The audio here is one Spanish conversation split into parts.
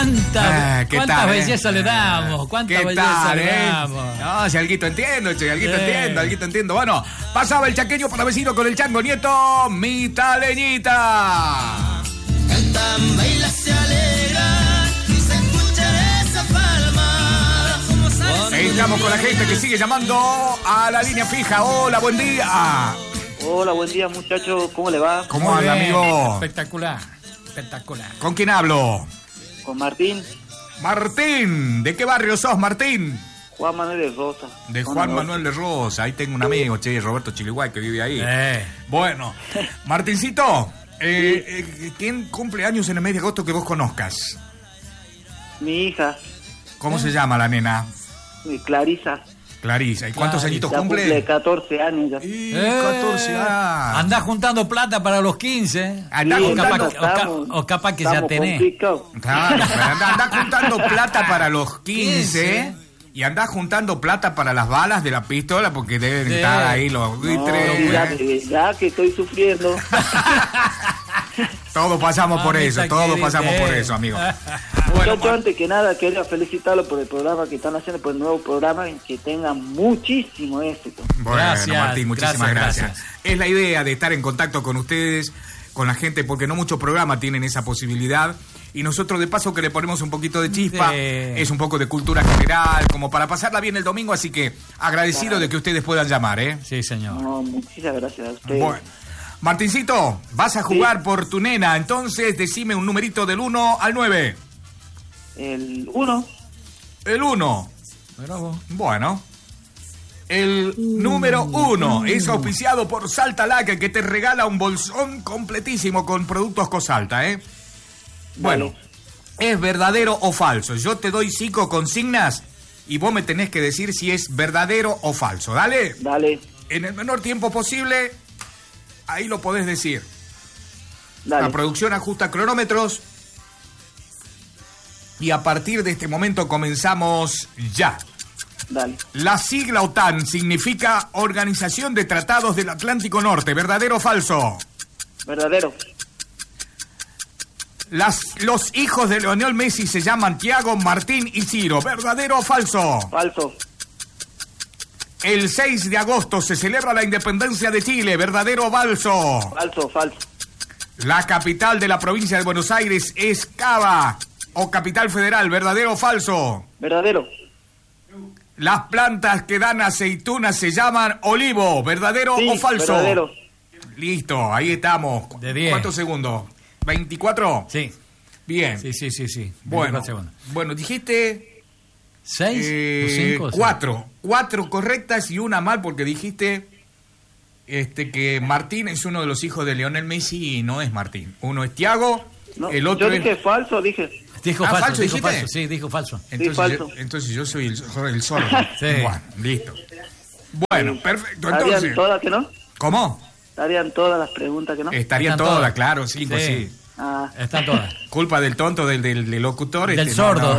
¿Cuántas bellezas le damos? ¿Cuántas bellezas le damos? No, si alguito entiendo, entiendo. Bueno, pasaba el chaqueño para vecino con el Chango Nieto, Mita Leñita. Cantan, bailan, se alegran y se escucha esa palma. Estamos con la gente que sigue llamando a la línea fija. Hola, buen día. Hola, buen día, muchachos. ¿Cómo le va? ¿Cómo anda, amigo? Espectacular. ¿Con quién hablo? Con Martín. Martín, ¿de qué barrio sos, Martín? Juan Manuel de Rosa. De Juan Manuel de Rosa. Ahí tengo un amigo, Roberto Chiliguay, que vive ahí. Bueno, Martincito, ¿quién cumple años en el mes de agosto que vos conozcas? Mi hija. ¿Cómo se llama la nena? Clarisa. Clarisa. ¿Y cuántos añitos cumple? Cumple 14 años ya. 14 años. Andás juntando plata para los 15. O capaz que ya tenés. Claro, andás juntando plata para los 15. Y andás juntando plata para las balas de la pistola porque deben estar ahí los buitres. Ya que estoy sufriendo. Todos pasamos por eso, amigo. Bueno, yo antes que nada quería felicitarlo por el programa que están haciendo, por el nuevo programa, y que tengan muchísimo éxito. Bueno, gracias, Martín, muchísimas gracias. Es la idea de estar en contacto con ustedes, con la gente, porque no muchos programas tienen esa posibilidad. Y nosotros, de paso, que le ponemos un poquito de chispa, es un poco de cultura general, como para pasarla bien el domingo, así que agradecido de que ustedes puedan llamar, ¿eh? Sí, señor. No, muchísimas gracias a ustedes. Bueno, Martincito, vas a jugar por tu nena, entonces decime un numerito del 1 al 9. El 1. El 1. Bueno. El número 1 es auspiciado por Salta Laca, que te regala un bolsón completísimo con productos Cosalta, ¿eh? Bueno, ¿es verdadero o falso? Yo te doy 5 consignas y vos me tenés que decir si es verdadero o falso. ¿Dale? Dale. En el menor tiempo posible, ahí lo podés decir. Dale. La producción ajusta cronómetros. Y a partir de este momento comenzamos ya. Dale. La sigla OTAN significa Organización de Tratados del Atlántico Norte. ¿Verdadero o falso? Verdadero. Los hijos de Lionel Messi se llaman Thiago, Martín y Ciro. ¿Verdadero o falso? Falso. El 6 de agosto se celebra la independencia de Chile. ¿Verdadero o falso? Falso. La capital de la provincia de Buenos Aires es Cava o capital federal. ¿Verdadero o falso? Verdadero. Las plantas que dan aceitunas se llaman olivo. ¿Verdadero o falso? Verdadero. Listo, ahí estamos. De 10. ¿Cuántos segundos? ¿24? Sí. Bien. Sí. Bueno, dijiste... 6 o 5. 4. 4 correctas y una mal porque dijiste que Martín es uno de los hijos de Lionel Messi y no es Martín. Uno es Thiago, no, el otro yo dije falso, dije. Dijo falso. Sí, dijo falso. Entonces yo soy el sordo. Sí. Bueno, listo. Bueno, perfecto. Entonces, ¿estarían todas que no? ¿Cómo? ¿Estarían todas las preguntas que no? Estarían todas, claro, 5 sí. Están todas. Culpa del tonto, del locutor. Del sordo.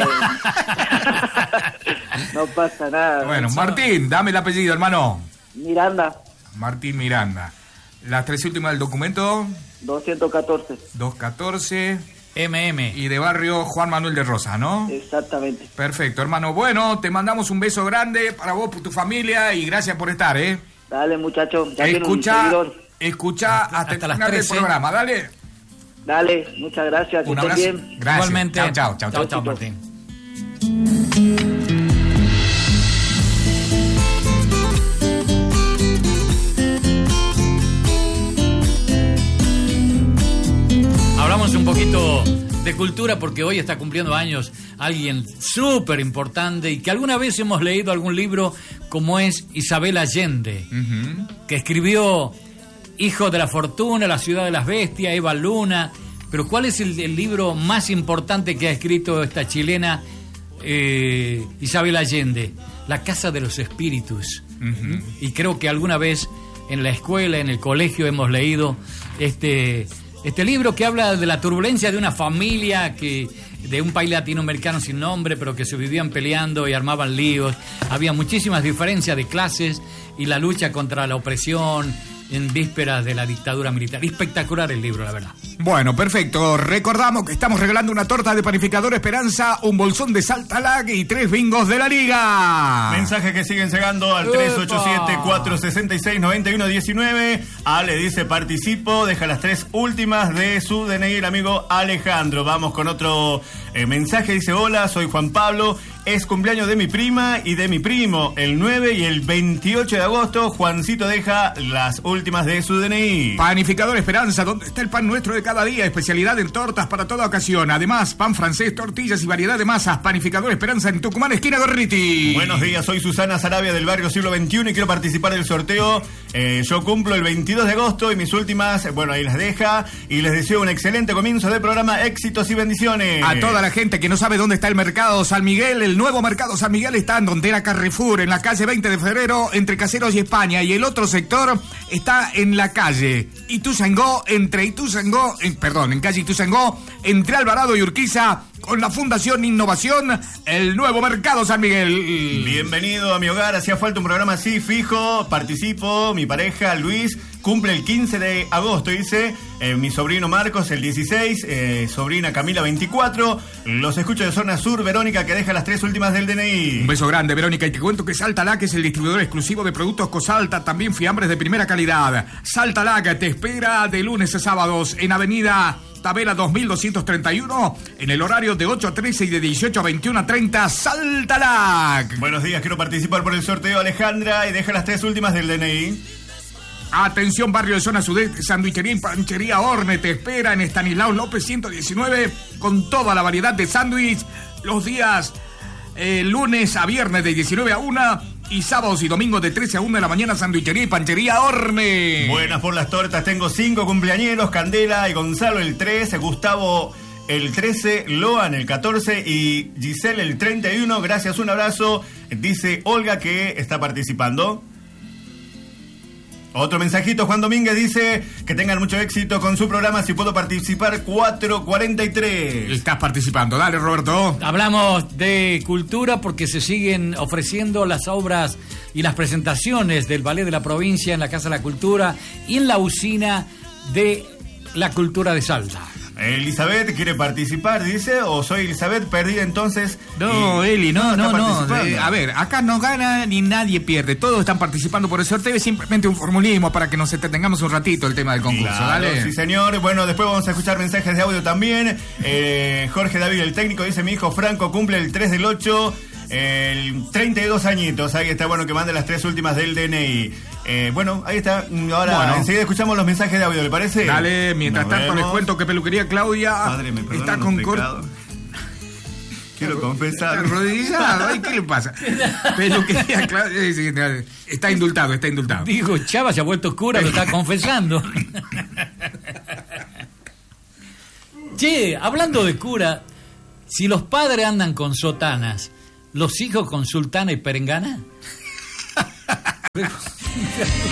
No pasa nada. Bueno, Martín, dame el apellido, hermano. Miranda. Martín Miranda. Las 3 últimas del documento. 214. 214. MM. Y de barrio Juan Manuel de Rosa, ¿no? Exactamente. Perfecto, hermano. Bueno, te mandamos un beso grande para vos, por tu familia y gracias por estar, ¿eh? Dale, muchacho. Escucha hasta el final del programa, dale. Dale, muchas gracias. Un abrazo. Bien. Gracias. Igualmente. Chao, Martín. Hablamos un poquito de cultura porque hoy está cumpliendo años alguien súper importante y que alguna vez hemos leído algún libro como es Isabel Allende, que escribió Hijo de la Fortuna, La Ciudad de las Bestias, Eva Luna. Pero ¿cuál es el libro más importante que ha escrito esta chilena Isabel Allende? La Casa de los Espíritus. Y creo que alguna vez en la escuela, en el colegio hemos leído este libro que habla de la turbulencia de una familia de un país latinoamericano sin nombre, pero que se vivían peleando y armaban líos. Había muchísimas diferencias de clases y la lucha contra la opresión en vísperas de la dictadura militar. Espectacular el libro, la verdad. Bueno, perfecto. Recordamos que estamos regalando una torta de panificador Esperanza, un bolsón de Salta Lag y 3 bingos de la Liga. Mensajes que siguen llegando al 387-466-9119. Ale dice participo, deja las 3 últimas de su DNI el amigo Alejandro. Vamos con otro mensaje, dice: hola, soy Juan Pablo. Es cumpleaños de mi prima y de mi primo, el 9 y el 28 de agosto. Juancito deja las últimas de su DNI. Panificador Esperanza, donde está el pan nuestro de cada día, especialidad en tortas para toda ocasión. Además, pan francés, tortillas y variedad de masas. Panificador Esperanza en Tucumán, esquina Gorriti. Buenos días, soy Susana Sarabia del barrio Siglo XXI y quiero participar del sorteo. Yo cumplo el 22 de agosto y mis últimas, bueno, ahí las deja. Y les deseo un excelente comienzo del programa, éxitos y bendiciones. A toda la gente que no sabe dónde está el mercado San Miguel, el nuevo mercado San Miguel está en donde era Carrefour, en la calle 20 de febrero, entre Caseros y España. Y el otro sector está en la calle Ituzaingó, en calle Ituzaingó, entre Alvarado y Urquiza, con la Fundación Innovación, el nuevo mercado San Miguel. Bienvenido a mi hogar, hacía falta un programa así fijo, participo, mi pareja Luis cumple el 15 de agosto, dice, mi sobrino Marcos el 16, sobrina Camila 24, los escucho de zona sur, Verónica que deja las 3 últimas del DNI. Un beso grande, Verónica, y te cuento que Salta Lag es el distribuidor exclusivo de productos Cosalta, también fiambres de primera calidad. Salta Lag te espera de lunes a sábados en Avenida Tabela 2231, en el horario de 8 a 13 y de 18 a 21 a 30, Salta Lag. Buenos días, quiero participar por el sorteo, Alejandra, y deja las 3 últimas del DNI. Atención, barrio de zona sudeste, sandwichería y panchería Orne te espera en Estanislao López 119, con toda la variedad de sándwich, los días lunes a viernes de 19 a 1 y sábados y domingos de 13 a 1 de la mañana, sandwichería y panchería Orne. Buenas por las tortas, tengo 5 cumpleañeros, Candela y Gonzalo el 13, Gustavo el 13, Loan el 14 y Giselle el 31, gracias, un abrazo, dice Olga que está participando. Otro mensajito, Juan Domínguez dice que tengan mucho éxito con su programa, si puedo participar, 443. Estás participando, dale Roberto. Hablamos de cultura porque se siguen ofreciendo las obras y las presentaciones del Ballet de la Provincia en la Casa de la Cultura y en la usina de la Cultura de Salta. Elizabeth quiere participar, dice, o soy Elizabeth perdida entonces. No, Eli, no. A A ver, acá no gana ni nadie pierde. Todos están participando por el sorteo. Es simplemente un formulismo para que nos entretengamos un ratito el tema del concurso. Claro, dale. sí, señor. Bueno, después vamos a escuchar mensajes de audio también. Jorge David, el técnico, dice: mi hijo Franco cumple el 3 del 8. 32 añitos, ahí está, bueno, que mande las 3 últimas del DNI. Bueno, ahí está. Ahora enseguida escuchamos los mensajes de audio, ¿le parece? Dale, mientras Nos tanto vemos. les cuento que Peluquería Claudia Padre, me perdona está los con pecados. Quiero confesar. Arrodillado, ay, ¿qué le pasa? Peluquería Claudia, sí, está indultado. Digo, Chava se ha vuelto cura, lo está confesando. Che, hablando de cura, si los padres andan con sotanas, ¿los hijos con sultana y perengana?